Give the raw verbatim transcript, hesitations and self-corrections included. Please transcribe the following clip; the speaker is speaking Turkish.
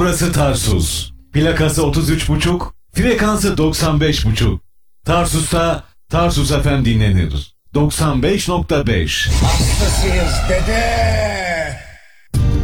Burası Tarsus. Plakası otuz üç buçuk, frekansı doksan beş buçuk. Tarsus'ta Tarsus F M dinlenir. doksan beş nokta beş. Hastasıyız dede.